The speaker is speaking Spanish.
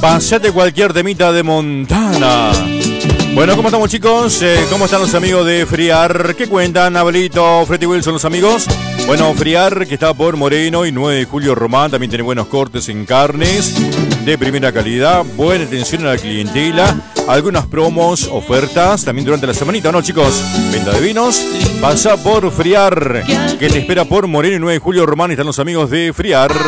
Pasate cualquier temita de Montana. Bueno, ¿cómo estamos, chicos? ¿Cómo están los amigos de Friar? ¿Qué cuentan, Abelito, Freddy Wilson, los amigos? Bueno, Friar, que está por Moreno y 9 de Julio Román, también tiene buenos cortes en carnes de primera calidad, buena atención a la clientela, algunas promos, ofertas, también durante la semanita, ¿no, chicos? Venta de vinos, pasa por Friar, que te espera por Moreno y 9 de Julio Román, están los amigos de Friar.